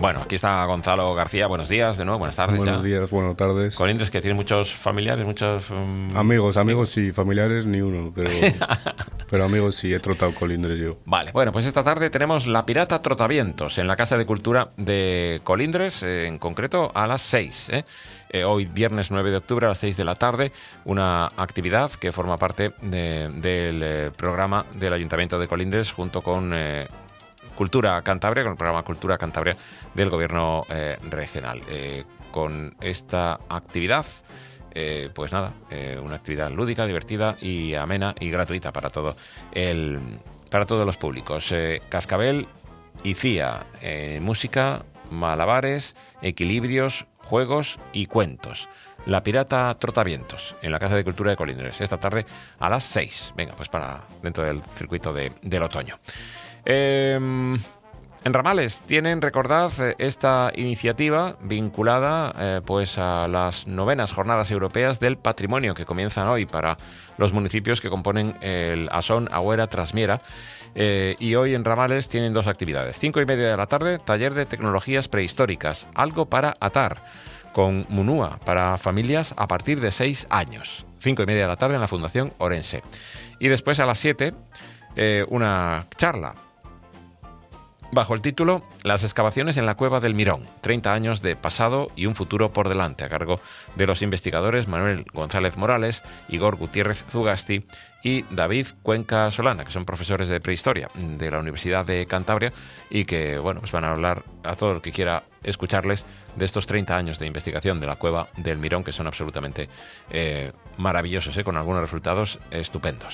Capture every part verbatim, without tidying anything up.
Bueno, aquí está Gonzalo García. Buenos días, de nuevo, buenas tardes. Buenos ya. días, buenas tardes. Colindres, que tiene muchos familiares, muchos... Um... Amigos, amigos sí, familiares ni uno, pero, pero amigos sí, he trotado Colindres yo. Vale, bueno, pues esta tarde tenemos La Pirata Trotavientos en la Casa de Cultura de Colindres, eh, en concreto a las seis. ¿eh? Eh, hoy, viernes nueve de octubre, a las seis de la tarde, una actividad que forma parte de, del eh, programa del Ayuntamiento de Colindres junto con... Eh, Cultura Cantabria, con el programa Cultura Cantabria del Gobierno eh, regional. Eh, con esta actividad, eh, pues nada, eh, una actividad lúdica, divertida y amena y gratuita para todo el, para todos los públicos. Eh, Cascabel y Cía, eh, música, malabares, equilibrios, juegos y cuentos. La Pirata Trotavientos en la Casa de Cultura de Colindres esta tarde a las seis. Venga, pues para dentro del circuito de, del otoño. Eh, en Ramales tienen, recordad, esta iniciativa vinculada eh, pues a las novenas Jornadas Europeas del Patrimonio que comienzan hoy para los municipios que componen el Asón, Agüera, Trasmiera. Eh, y hoy en Ramales tienen dos actividades. Cinco y media de la tarde, taller de tecnologías prehistóricas, algo para atar, con Munúa para familias a partir de seis años. Cinco y media de la tarde en la Fundación Orense. Y después a las siete, eh, una charla bajo el título Las excavaciones en la Cueva del Mirón, treinta años de pasado y un futuro por delante, a cargo de los investigadores Manuel González Morales, Igor Gutiérrez Zugasti y David Cuenca Solana, que son profesores de prehistoria de la Universidad de Cantabria y que, bueno, pues van a hablar a todo el que quiera escucharles de estos treinta años de investigación de la Cueva del Mirón, que son absolutamente eh, maravillosos, ¿eh? Con algunos resultados estupendos.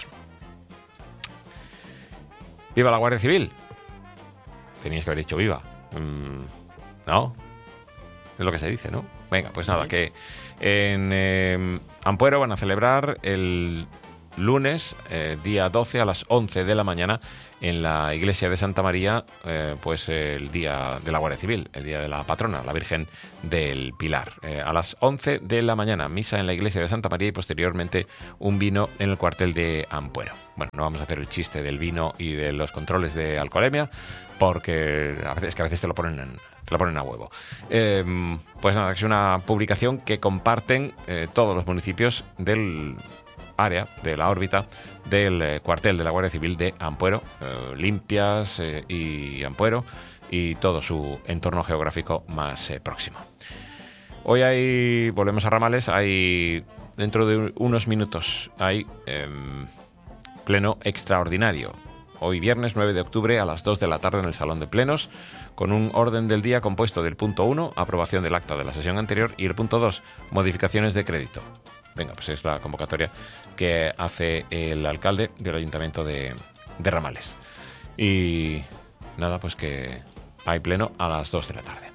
¡Viva la Guardia Civil! Teníais que haber dicho viva. Mm, ¿No? Es lo que se dice, ¿no? Venga, pues nada, que en eh, Ampuero van a celebrar el lunes, eh, día doce, a las once de la mañana, en la iglesia de Santa María, eh, pues el día de la Guardia Civil, el día de la patrona, la Virgen del Pilar. Eh, a las once de la mañana, misa en la iglesia de Santa María y posteriormente un vino en el cuartel de Ampuero. Bueno, no vamos a hacer el chiste del vino y de los controles de alcoholemia, porque a veces, que a veces te lo ponen en, te lo ponen a huevo. Eh, pues nada, es una publicación que comparten eh, todos los municipios del área, de la órbita del eh, cuartel de la Guardia Civil de Ampuero, eh, Limpias eh, y Ampuero y todo su entorno geográfico más eh, próximo. Hoy hay, volvemos a Ramales, hay dentro de unos minutos hay eh, pleno extraordinario. Hoy viernes nueve de octubre a las dos de la tarde en el Salón de Plenos, con un orden del día compuesto del punto uno, aprobación del acta de la sesión anterior, y el punto dos, modificaciones de crédito. Venga, pues es la convocatoria que hace el alcalde del Ayuntamiento de, de Ramales. Y nada, pues que hay pleno a las dos de la tarde.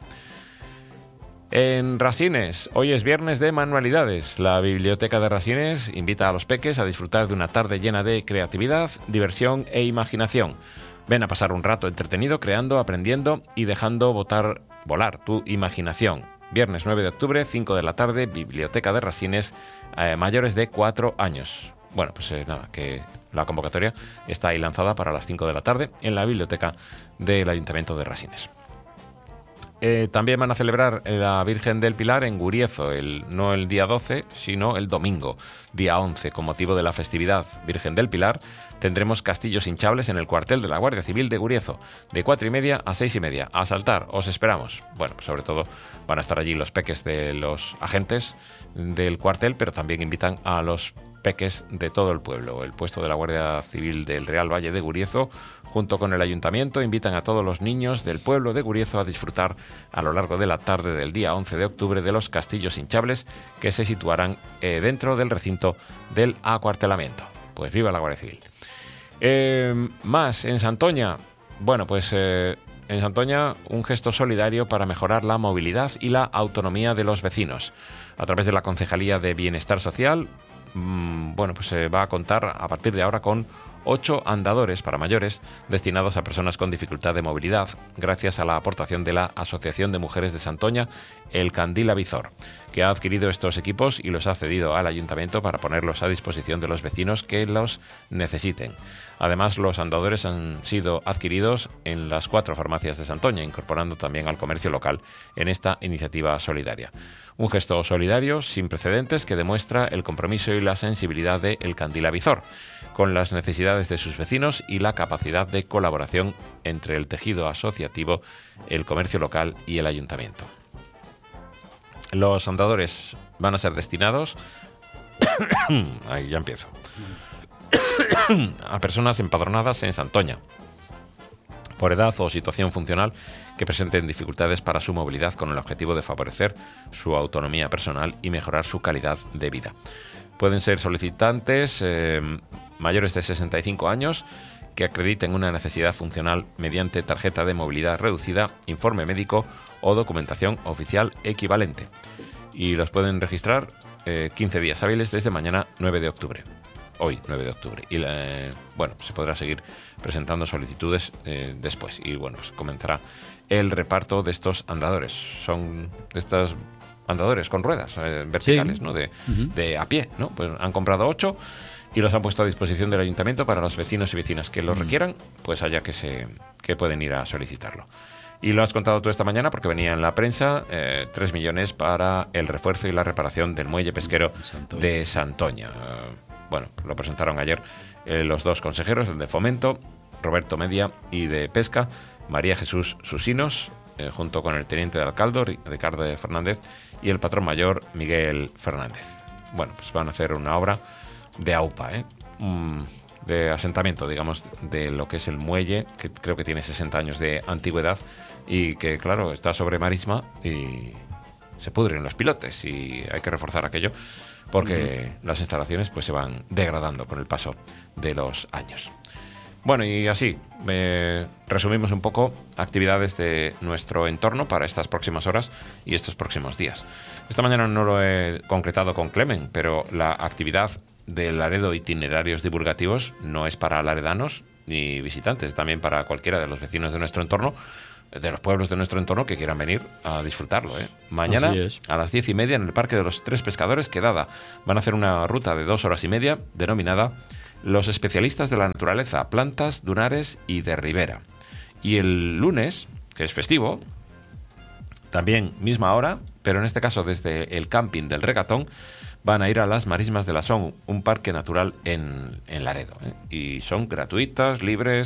En Rasines, hoy es viernes de manualidades. La Biblioteca de Rasines invita a los peques a disfrutar de una tarde llena de creatividad, diversión e imaginación. Ven a pasar un rato entretenido creando, aprendiendo y dejando botar, volar tu imaginación. Viernes nueve de octubre, cinco de la tarde, Biblioteca de Rasines, eh, mayores de cuatro años. Bueno, pues eh, nada, que la convocatoria está ahí lanzada para las cinco de la tarde en la Biblioteca del Ayuntamiento de Rasines. Eh, también van a celebrar la Virgen del Pilar en Guriezo, el, no el día doce, sino el domingo, día once, con motivo de la festividad Virgen del Pilar. Tendremos castillos hinchables en el cuartel de la Guardia Civil de Guriezo, de cuatro y media a seis y media. A saltar, os esperamos. Bueno, pues sobre todo van a estar allí los peques de los agentes del cuartel, pero también invitan a los peques de todo el pueblo. El puesto de la Guardia Civil del Real Valle de Guriezo, junto con el ayuntamiento, invitan a todos los niños del pueblo de Guriezo a disfrutar a lo largo de la tarde del día once de octubre de los castillos hinchables que se situarán eh, dentro del recinto del acuartelamiento. Pues viva la Guardia Civil. Eh, más, en Santoña, bueno, pues eh, en Santoña un gesto solidario para mejorar la movilidad y la autonomía de los vecinos. A través de la Concejalía de Bienestar Social, mmm, bueno, pues se va a contar a partir de ahora con ocho andadores para mayores destinados a personas con dificultad de movilidad, gracias a la aportación de la Asociación de Mujeres de Santoña, El Candil Avizor, que ha adquirido estos equipos y los ha cedido al ayuntamiento para ponerlos a disposición de los vecinos que los necesiten. Además, los andadores han sido adquiridos en las cuatro farmacias de Santoña, incorporando también al comercio local en esta iniciativa solidaria. Un gesto solidario sin precedentes que demuestra el compromiso y la sensibilidad de El Candil Avizor con las necesidades de sus vecinos y la capacidad de colaboración entre el tejido asociativo, el comercio local y el ayuntamiento. Los andadores van a ser destinados ahí ya empiezo a personas empadronadas en Santoña por edad o situación funcional que presenten dificultades para su movilidad, con el objetivo de favorecer su autonomía personal y mejorar su calidad de vida. Pueden ser solicitantes eh, mayores de sesenta y cinco años que acrediten una necesidad funcional mediante tarjeta de movilidad reducida, informe médico o documentación oficial equivalente. Y los pueden registrar eh, quince días hábiles desde mañana nueve de octubre. Hoy, nueve de octubre. Y eh, bueno, se podrá seguir presentando solicitudes eh, después. Y bueno, pues comenzará el reparto de estos andadores. Son de estos andadores con ruedas eh, verticales, sí. ¿no? De, uh-huh. de a pie, ¿no? Pues han comprado ocho y los han puesto a disposición del ayuntamiento para los vecinos y vecinas que los uh-huh. requieran, pues allá que se que pueden ir a solicitarlo. Y lo has contado tú esta mañana porque venía en la prensa, eh, tres millones para el refuerzo y la reparación del muelle pesquero Santoña. de Santoña. Uh, bueno, lo presentaron ayer eh, los dos consejeros, el de Fomento, Roberto Media, y de Pesca, María Jesús Susinos, eh, junto con el teniente de alcalde, Ricardo Fernández, y el patrón mayor, Miguel Fernández. Bueno, pues van a hacer una obra de AUPA, ¿eh? Um, de asentamiento, digamos, de lo que es el muelle, que creo que tiene sesenta años de antigüedad y que, claro, está sobre marisma y se pudren los pilotes y hay que reforzar aquello porque uh-huh. las instalaciones pues se van degradando con el paso de los años. Bueno, y así eh, resumimos un poco actividades de nuestro entorno para estas próximas horas y estos próximos días. Esta mañana no lo he concretado con Clemen, pero la actividad del Laredo Itinerarios Divulgativos no es para laredanos ni visitantes, también para cualquiera de los vecinos de nuestro entorno, de los pueblos de nuestro entorno que quieran venir a disfrutarlo, ¿eh? Mañana a las diez y media en el Parque de los Tres Pescadores, Quedada, van a hacer una ruta de dos horas y media denominada Los Especialistas de la Naturaleza, Plantas, Dunares y de Ribera. Y el lunes, que es festivo, también misma hora, pero en este caso desde el camping del Regatón, van a ir a las Marismas de la Son, un parque natural en, en Laredo, ¿eh? Y son gratuitas, libres,